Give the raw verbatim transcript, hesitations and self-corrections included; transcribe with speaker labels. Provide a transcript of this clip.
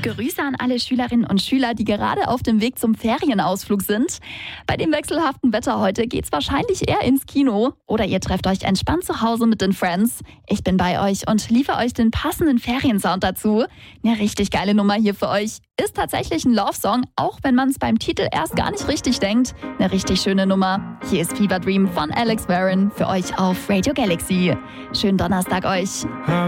Speaker 1: Grüße an alle Schülerinnen und Schüler, die gerade auf dem Weg zum Ferienausflug sind. Bei dem wechselhaften Wetter heute geht's wahrscheinlich eher ins Kino oder ihr trefft euch entspannt zu Hause mit den Friends. Ich bin bei euch und liefere euch den passenden Feriensound dazu. Eine richtig geile Nummer hier für euch. Ist tatsächlich ein Love-Song, auch wenn man es beim Titel erst gar nicht richtig denkt. Eine richtig schöne Nummer. Hier ist Fever Dream von Alex Warren für euch auf Radio Galaxy. Schönen Donnerstag euch.